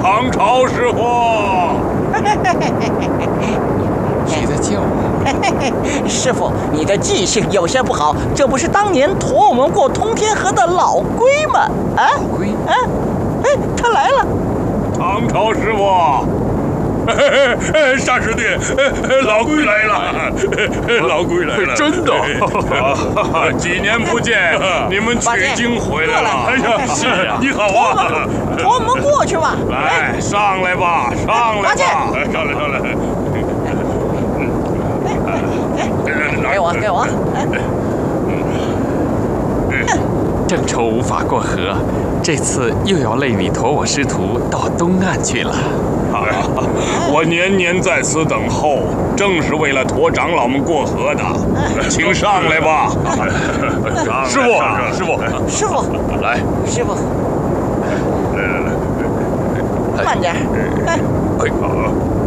唐朝师傅。 谁在叫我？ 师傅，你的记性有些不好，这不是当年驮我们过通天河的老龟吗？啊， 老龟？ 啊，哎，他来了。 唐朝师傅。大师弟，老龟来了，老龟来了， 真的！ 几年不见，你们取经回来了。哎呀，是啊，你好啊！ 驮我们过去吧。 来，上来吧，上来吧，上来，上来。 给我，给我。 正愁无法过河，这次又要累你驮我师徒到东岸去了。 我年年在此等候，正是为了驮长老们过河的。请上来吧，师傅，师傅， 师傅， 来， 师傅， 来， 慢点。 哎，好。